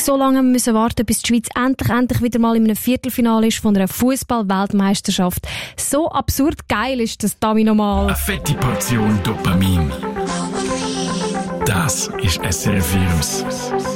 so lange müssen warten, bis die Schweiz endlich wieder mal in einem Viertelfinale ist von einer Fußball-Weltmeisterschaft. So absurd geil ist das, Dami, nochmal. Eine fette Portion Dopamin. Das ist SRF Virus.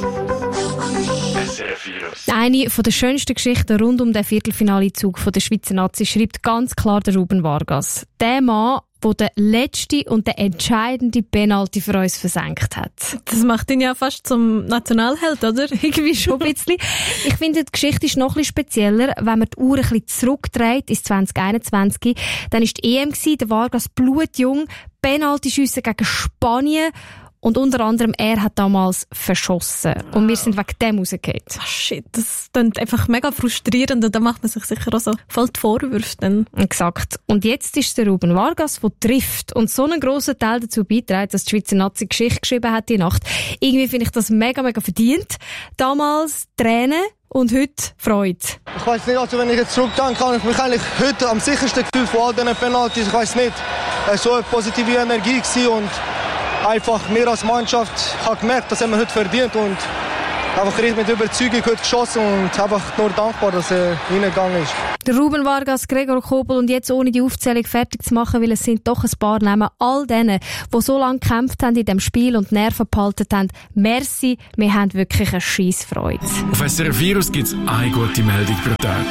Eine der schönsten Geschichten rund um den Viertelfinalezug der Schweizer Nazi schreibt ganz klar der Ruben Vargas. Der Mann, der den letzten und den entscheidenden Penalty für uns versenkt hat. Das macht ihn ja fast zum Nationalheld, oder? Irgendwie schon ein bisschen. Ich finde, die Geschichte ist noch ein bisschen spezieller. Wenn man die Uhr ein bisschen zurückdreht, ins 2021, dann war die EM, der Vargas blutjung, Penaltyschüsse gegen Spanien. Und unter anderem, er hat damals verschossen. Und wir sind wegen dem rausgefallen. Oh shit, das klingt einfach mega frustrierend und da macht man sich sicher auch so voll die Vorwürfe dann. Exakt. Und jetzt ist der Ruben Vargas, der trifft und so einen grossen Teil dazu beiträgt, dass die Schweizer Nazi Geschichte geschrieben hat die Nacht. Irgendwie finde ich das mega verdient. Damals Tränen und heute Freude. Ich weiss nicht, also wenn ich jetzt zurückdenke, kann ich mich eigentlich heute am sichersten gefühlt von all diesen Penaltys. Ich weiss nicht, so eine positive Energie gewesen und einfach wir als Mannschaft haben gemerkt, das haben wir heute verdient und einfach richtig mit Überzeugung heute geschossen und einfach nur dankbar, dass er reingegangen ist. Der Ruben Vargas, Gregor Kobel und jetzt ohne die Aufzählung fertig zu machen, weil es sind doch ein paar Namen, all denen, die so lange gekämpft haben in diesem Spiel und Nerven behalten haben. Merci, wir haben wirklich eine Scheissfreude. Auf SRF Virus gibt es eine gute Meldung pro Tag.